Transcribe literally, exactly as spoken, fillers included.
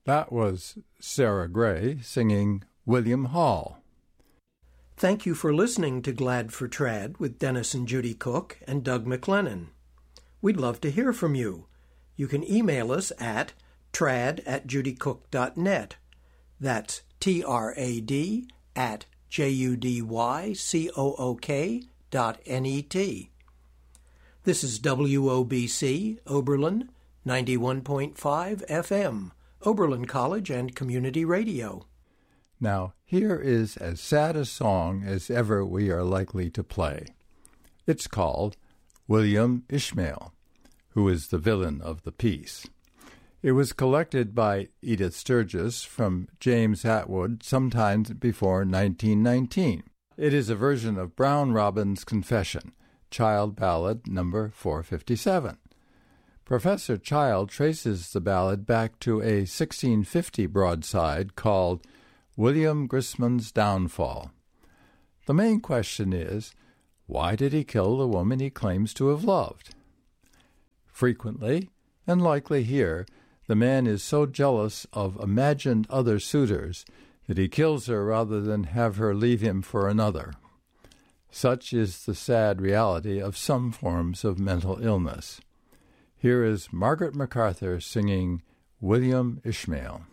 That was Sarah Gray singing William Hall. Thank you for listening to Glad for Trad with Dennis and Judy Cook and Doug McLennan. We'd love to hear from you. You can email us at trad at judycook dot net. That's T R A D at J U D Y C O O K dot N E T. This is W O B C, Oberlin, ninety-one point five F M, Oberlin College and Community Radio. Now, here is as sad a song as ever we are likely to play. It's called William Ishmael, who is the villain of the piece. It was collected by Edith Sturgis from James Atwood sometime before nineteen nineteen. It is a version of Brown Robin's Confession, Child Ballad number four fifty-seven. Professor Child traces the ballad back to a sixteen fifty broadside called William Grisman's Downfall. The main question is, why did he kill the woman he claims to have loved? Frequently, and likely here, the man is so jealous of imagined other suitors that he kills her rather than have her leave him for another. Such is the sad reality of some forms of mental illness. Here is Margaret MacArthur singing William Ishmael.